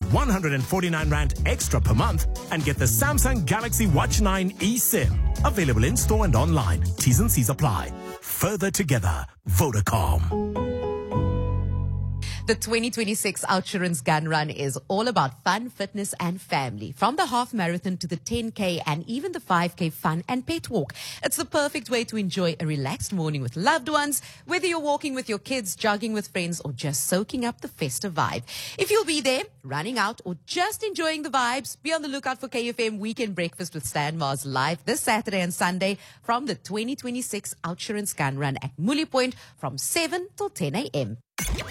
149 Rand extra per month and get the Samsung Galaxy Watch 9 eSIM. Available in store and online. T's and C's apply. Further together, Vodacom. The 2026 Outsurance Gun Run is all about fun, fitness and family. From the half marathon to the 10K and even the 5K fun and pet walk. It's the perfect way to enjoy a relaxed morning with loved ones, whether you're walking with your kids, jogging with friends or just soaking up the festive vibe. If you'll be there, running out or just enjoying the vibes, be on the lookout for KFM Weekend Breakfast with Stan Mars live this Saturday and Sunday from the 2026 Outsurance Gun Run at Muli Point from 7 till 10 a.m.